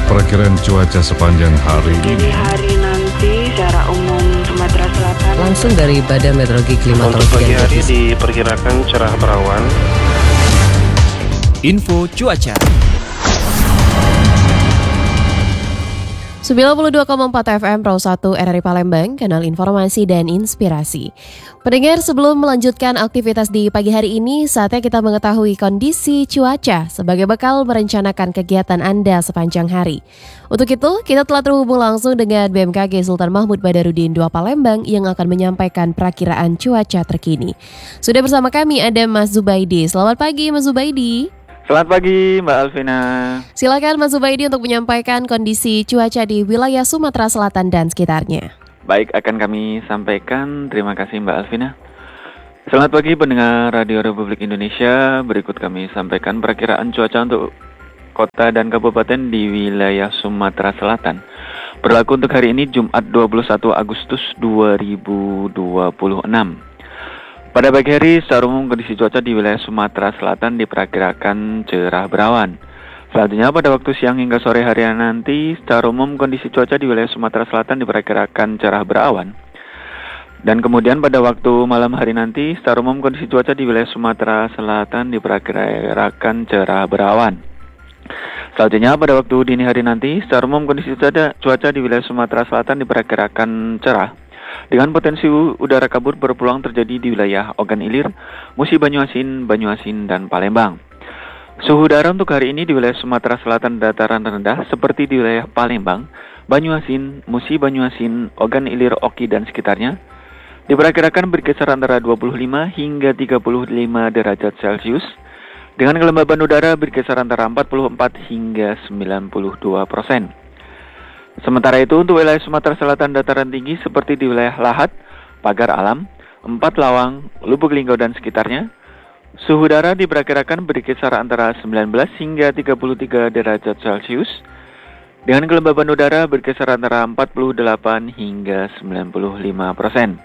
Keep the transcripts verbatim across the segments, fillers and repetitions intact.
Perkiraan cuaca sepanjang hari Dini ini. hari nanti secara umum Sumatera Selatan. Langsung dari Badan Meteorologi Klimatologi Untuk pagi dan hari Geofisika. diperkirakan cerah berawan. Info cuaca. sembilan puluh dua koma empat F M Pro satu R R I Palembang, kanal informasi dan inspirasi. Pendengar, sebelum melanjutkan aktivitas di pagi hari ini, saatnya kita mengetahui kondisi cuaca sebagai bekal merencanakan kegiatan Anda sepanjang hari. Untuk itu, kita telah terhubung langsung dengan B M K G Sultan Mahmud Badarudin dua Palembang yang akan menyampaikan perakiraan cuaca terkini. Sudah bersama kami ada Mas Zubaidi. Selamat pagi Mas Zubaidi. Selamat pagi Mbak Alvina. Silakan Mas Zubaidi untuk menyampaikan kondisi cuaca di wilayah Sumatera Selatan dan sekitarnya. Baik, akan kami sampaikan. Terima kasih Mbak Alvina. Selamat pagi pendengar Radio Republik Indonesia. Berikut kami sampaikan perakiraan cuaca untuk kota dan kabupaten di wilayah Sumatera Selatan. Berlaku untuk hari ini Jumat dua puluh satu Agustus dua ribu dua puluh enam. Pada pagi hari, secara umum kondisi cuaca di wilayah Sumatera Selatan diperkirakan cerah berawan. Selanjutnya pada waktu siang hingga sore hari nanti, secara umum kondisi cuaca di wilayah Sumatera Selatan diperkirakan cerah berawan. Dan kemudian pada waktu malam hari nanti, secara umum kondisi cuaca di wilayah Sumatera Selatan diperkirakan cerah berawan. Selanjutnya pada waktu dini hari nanti, secara umum kondisi cuaca, cuaca di wilayah Sumatera Selatan diperkirakan cerah, dengan potensi udara kabut berpeluang terjadi di wilayah Ogan Ilir, Musi Banyuasin, Banyuasin, dan Palembang. Suhu udara untuk hari ini di wilayah Sumatera Selatan dataran rendah seperti di wilayah Palembang, Banyuasin, Musi Banyuasin, Ogan Ilir, Oki, dan sekitarnya diperkirakan berkisar antara dua puluh lima hingga tiga puluh lima derajat Celcius, dengan kelembaban udara berkisar antara empat puluh empat hingga sembilan puluh dua persen. Sementara itu untuk wilayah Sumatera Selatan dataran tinggi seperti di wilayah Lahat, Pagar Alam, Empat Lawang, Lubuk Linggau dan sekitarnya, suhu udara diperkirakan berkisar antara sembilan belas hingga tiga puluh tiga derajat Celcius, dengan kelembaban udara berkisar antara empat puluh delapan hingga sembilan puluh lima persen.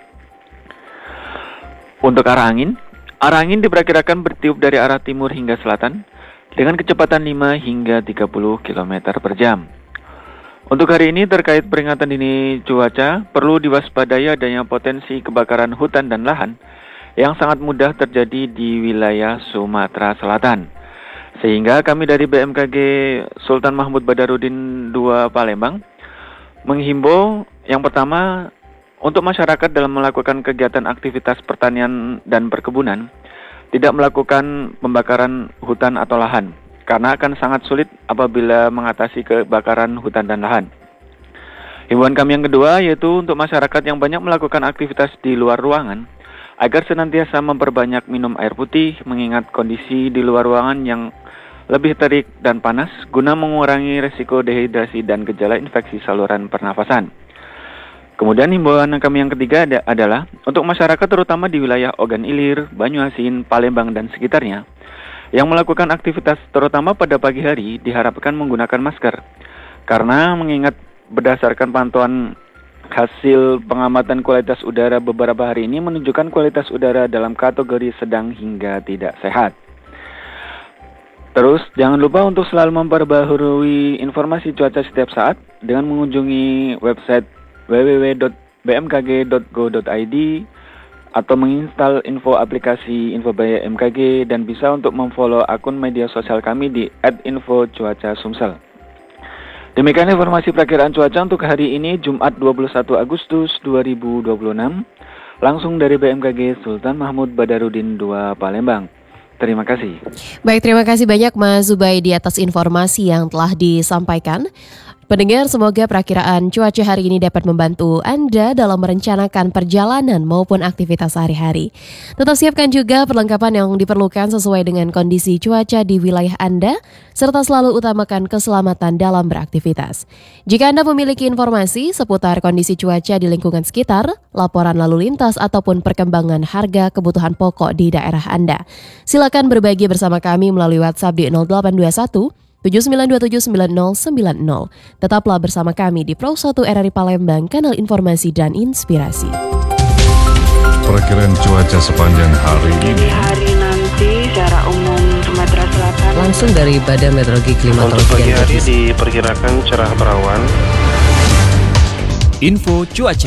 Untuk arah angin, arah angin diperkirakan bertiup dari arah timur hingga selatan, dengan kecepatan lima hingga tiga puluh kilometer per jam. Untuk hari ini terkait peringatan dini cuaca, perlu diwaspadai adanya potensi kebakaran hutan dan lahan yang sangat mudah terjadi di wilayah Sumatera Selatan. Sehingga kami dari B M K G Sultan Mahmud Badarudin dua Palembang menghimbau yang pertama untuk masyarakat dalam melakukan kegiatan aktivitas pertanian dan perkebunan tidak melakukan pembakaran hutan atau lahan, karena akan sangat sulit apabila mengatasi kebakaran hutan dan lahan. Himbauan kami yang kedua yaitu untuk masyarakat yang banyak melakukan aktivitas di luar ruangan, agar senantiasa memperbanyak minum air putih mengingat kondisi di luar ruangan yang lebih terik dan panas guna mengurangi resiko dehidrasi dan gejala infeksi saluran pernafasan. Kemudian himbauan kami yang ketiga ada, adalah untuk masyarakat terutama di wilayah Ogan Ilir, Banyuasin, Palembang dan sekitarnya yang melakukan aktivitas terutama pada pagi hari diharapkan menggunakan masker, karena mengingat berdasarkan pantauan hasil pengamatan kualitas udara beberapa hari ini menunjukkan kualitas udara dalam kategori sedang hingga tidak sehat. Terus jangan lupa untuk selalu memperbaharui informasi cuaca setiap saat dengan mengunjungi website w w w dot b m k g dot go dot i d atau menginstal info aplikasi Info by M K G dan bisa untuk memfollow akun media sosial kami di et info cuaca sumsel. Demikian informasi perakiraan cuaca untuk hari ini Jumat dua puluh satu Agustus dua ribu dua puluh enam langsung dari B M K G Sultan Mahmud Badarudin dua Palembang. Terima kasih. Baik, terima kasih banyak Mas Zubaidi atas informasi yang telah disampaikan. Pendengar, semoga perakiraan cuaca hari ini dapat membantu Anda dalam merencanakan perjalanan maupun aktivitas sehari-hari. Tetap siapkan juga perlengkapan yang diperlukan sesuai dengan kondisi cuaca di wilayah Anda, serta selalu utamakan keselamatan dalam beraktivitas. Jika Anda memiliki informasi seputar kondisi cuaca di lingkungan sekitar, laporan lalu lintas ataupun perkembangan harga kebutuhan pokok di daerah Anda, silakan berbagi bersama kami melalui WhatsApp di nol delapan dua satu tujuh sembilan dua tujuh sembilan nol sembilan nol. Tetaplah bersama kami di Pro satu R R I Palembang, kanal informasi dan inspirasi. Perkiraan cuaca sepanjang hari ini. Dini hari nanti secara umum Sumatera Sumatera Selatan. Langsung dari Badan Meteorologi Untuk Klimatologi pagi dan hari Geofisika. diperkirakan cerah berawan. Info cuaca.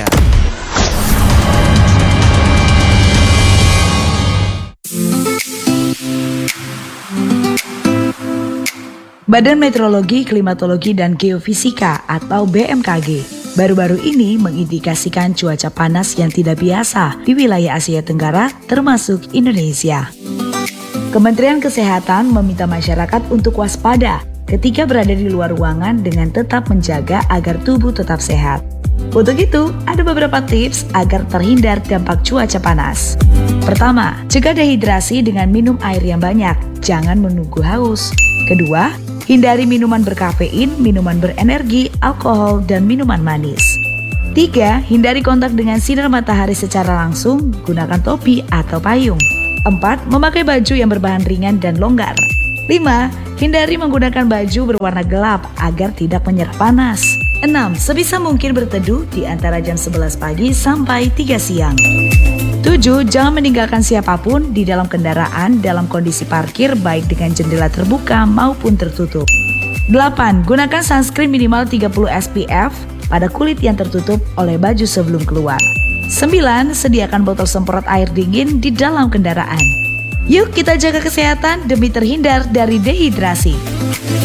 Badan Meteorologi, Klimatologi, dan Geofisika atau B M K G baru-baru ini mengindikasikan cuaca panas yang tidak biasa di wilayah Asia Tenggara termasuk Indonesia. Kementerian Kesehatan meminta masyarakat untuk waspada ketika berada di luar ruangan dengan tetap menjaga agar tubuh tetap sehat. Untuk itu, ada beberapa tips agar terhindar dampak cuaca panas. Pertama, cegah dehidrasi dengan minum air yang banyak, jangan menunggu haus. Kedua, hindari minuman berkafein, minuman berenergi, alkohol, dan minuman manis. Tiga, hindari kontak dengan sinar matahari secara langsung, gunakan topi atau payung. Empat, memakai baju yang berbahan ringan dan longgar. Lima, hindari menggunakan baju berwarna gelap agar tidak menyerap panas. Enam, sebisa mungkin berteduh di antara jam sebelas pagi sampai tiga siang. Tujuh, jangan meninggalkan siapapun di dalam kendaraan dalam kondisi parkir baik dengan jendela terbuka maupun tertutup. Delapan, gunakan sunscreen minimal tiga puluh S P F pada kulit yang tertutup oleh baju sebelum keluar. Sembilan, sediakan botol semprot air dingin di dalam kendaraan. Yuk kita jaga kesehatan demi terhindar dari dehidrasi.